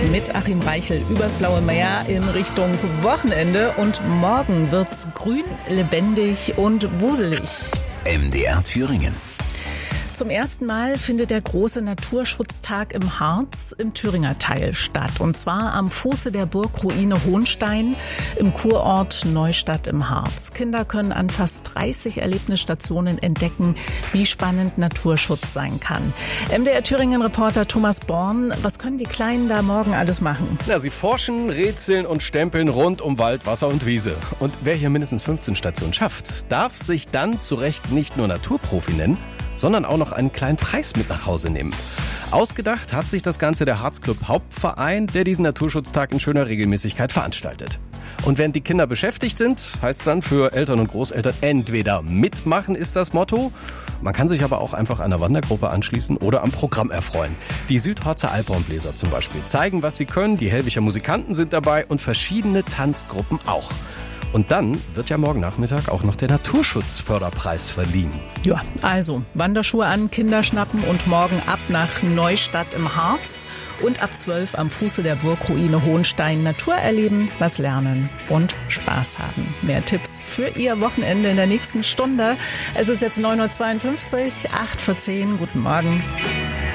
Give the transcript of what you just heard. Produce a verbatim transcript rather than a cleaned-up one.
mit Achim Reichel übers blaue Meer in Richtung Wochenende. Und morgen wird's grün, lebendig und wuselig. M D R Thüringen. Zum ersten Mal findet der große Naturschutztag im Harz im Thüringer Teil statt. Und zwar am Fuße der Burgruine Hohnstein im Kurort Neustadt im Harz. Kinder können an fast dreißig Erlebnisstationen entdecken, wie spannend Naturschutz sein kann. M D R Thüringen-Reporter Thomas Born, was können die Kleinen da morgen alles machen? Ja, sie forschen, rätseln und stempeln rund um Wald, Wasser und Wiese. Und wer hier mindestens fünfzehn Stationen schafft, darf sich dann zu Recht nicht nur Naturprofi nennen, sondern auch noch einen kleinen Preis mit nach Hause nehmen. Ausgedacht hat sich das Ganze der Harzclub Hauptverein, der diesen Naturschutztag in schöner Regelmäßigkeit veranstaltet. Und während die Kinder beschäftigt sind, heißt es dann für Eltern und Großeltern entweder mitmachen ist das Motto. Man kann sich aber auch einfach einer Wandergruppe anschließen oder am Programm erfreuen. Die Südharzer Alphornbläser zum Beispiel zeigen, was sie können. Die Hellwicher Musikanten sind dabei und verschiedene Tanzgruppen auch. Und dann wird ja morgen Nachmittag auch noch der Naturschutzförderpreis verliehen. Ja, also Wanderschuhe an, Kinder schnappen und morgen ab nach Neustadt im Harz und ab zwölf am Fuße der Burgruine Hohnstein Natur erleben, was lernen und Spaß haben. Mehr Tipps für Ihr Wochenende in der nächsten Stunde. Es ist jetzt neun Uhr zweiundfünfzig, acht vor zehn. Guten Morgen.